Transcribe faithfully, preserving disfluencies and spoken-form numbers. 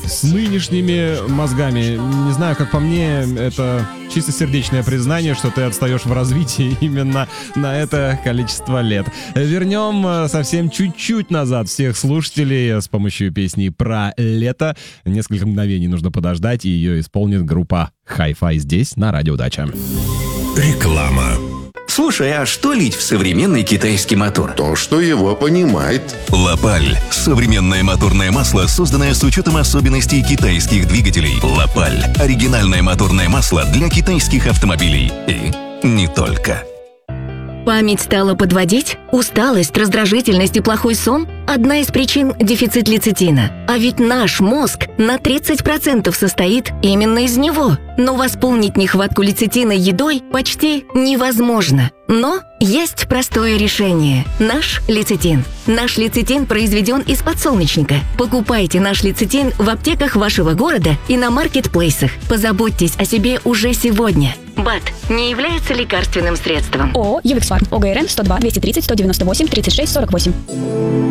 с нынешними мозгами. Не знаю, как по мне, это чистосердечное признание, что ты отстаешь в развитии именно на это количество лет. Вернем совсем чуть-чуть назад всех слушателей с помощью песни про лето. Несколько мгновений нужно подождать, и ее исполнит группа Hi-Fi здесь, на Радио Дача. Реклама. Слушай, а что лить в современный китайский мотор? То, что его понимает. Лапаль. Современное моторное масло, созданное с учетом особенностей китайских двигателей. Лапаль. Оригинальное моторное масло для китайских автомобилей. И не только. Память стала подводить? Усталость, раздражительность и плохой сон – одна из причин – дефицит лецитина. А ведь наш мозг на тридцать процентов состоит именно из него. Но восполнить нехватку лецитина едой почти невозможно. Но есть простое решение – наш лецитин. Наш лецитин произведен из подсолнечника. Покупайте наш лецитин в аптеках вашего города и на маркетплейсах. Позаботьтесь о себе уже сегодня. БАД не является лекарственным средством. ООО «Ювексфарм», ОГРН сто два двести тридцать сто девяносто восемь тридцать шесть сорок восемь.